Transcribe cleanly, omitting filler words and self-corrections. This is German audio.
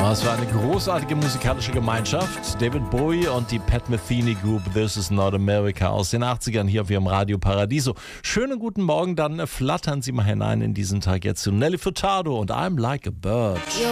Es war eine großartige musikalische Gemeinschaft. David Bowie und die Pat Metheny Group, This is Not America aus den 80ern hier auf Ihrem Radio Paradiso. Schönen guten Morgen, dann flattern Sie mal hinein in diesen Tag jetzt zu Nelly Furtado und I'm Like a Bird.